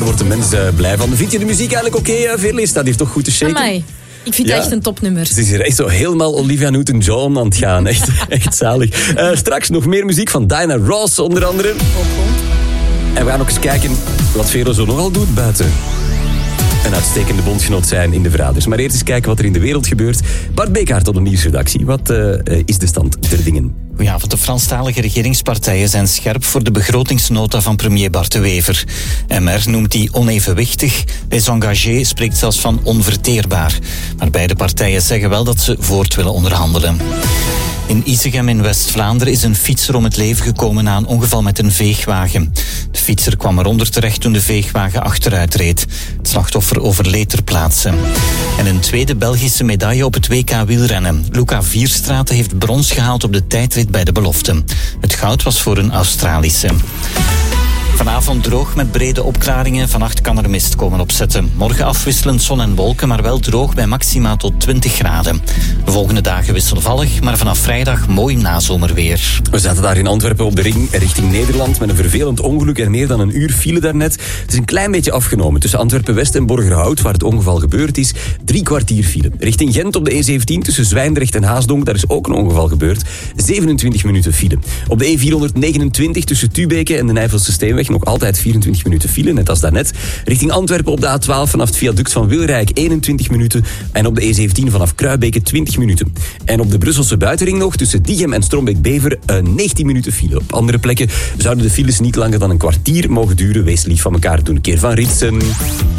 wordt de mens blij van. Vind je de muziek eigenlijk oké, Veerle? Staat hier toch goed te shaken? Amai. Ik vind het echt een topnummer. Ze is hier echt zo helemaal Olivia Newton-John aan het gaan. Echt zalig. Straks nog meer muziek van Diana Ross onder andere. En we gaan ook eens kijken wat Vero zo nogal doet buiten een uitstekende bondgenoot zijn in de Verraders. Maar eerst eens kijken wat er in de wereld gebeurt. Bart Bekaert op de nieuwsredactie. Wat is de stand der dingen? Goedenavond. De Franstalige regeringspartijen zijn scherp voor de begrotingsnota van premier Bart de Wever. MR noemt die onevenwichtig. Les Engagés spreekt zelfs van onverteerbaar. Maar beide partijen zeggen wel dat ze voort willen onderhandelen. In Isegem in West-Vlaanderen is een fietser om het leven gekomen na een ongeval met een veegwagen. De fietser kwam eronder terecht toen de veegwagen achteruit reed. Het slachtoffer overleed ter plaatse. En een tweede Belgische medaille op het WK wielrennen. Luca Vierstraten heeft brons gehaald op de tijdrit bij de belofte. Het goud was voor een Australische. Vanavond droog met brede opklaringen. Vannacht kan er mist komen opzetten. Morgen afwisselend zon en wolken, maar wel droog bij maxima tot 20 graden. De volgende dagen wisselvallig, maar vanaf vrijdag mooi nazomerweer. We zaten daar in Antwerpen op de ring richting Nederland met een vervelend ongeluk en meer dan een uur file daarnet. Het is een klein beetje afgenomen. Tussen Antwerpen-West en Borgerhout, waar het ongeval gebeurd is, 3 kwartier file. Richting Gent op de E17 tussen Zwijndrecht en Haasdonk, daar is ook een ongeval gebeurd. 27 minuten file. Op de E429 tussen Tubeke en de Nijvelse Steenweg nog altijd 24 minuten file, net als daarnet. Richting Antwerpen op de A12 vanaf het viaduct van Wilrijk 21 minuten. En op de E17 vanaf Kruibeke 20 minuten. En op de Brusselse buitenring nog tussen Diegem en Strombeek-Bever 19 minuten file. Op andere plekken zouden de files niet langer dan een kwartier mogen duren. Wees lief van elkaar, doe een keer van ritsen.